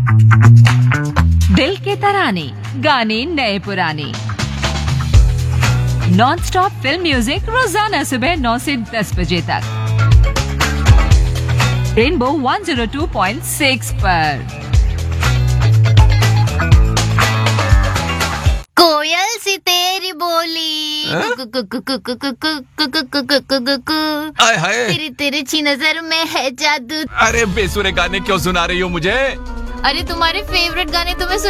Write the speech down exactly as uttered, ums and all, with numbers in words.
दिल के तराने, गाने नए पुराने, नॉन स्टॉप फिल्म म्यूजिक रोजाना सुबह नौ से दस बजे तक rainbow one zero two point six पर। कोयल सी तेरी बोली, आय हाय, तेरी तिरछी नजर में है जादू। अरे बेसुरे गाने क्यों सुना रही हो मुझे? अरे तुम्हारे फेवरेट गाने तुम्हें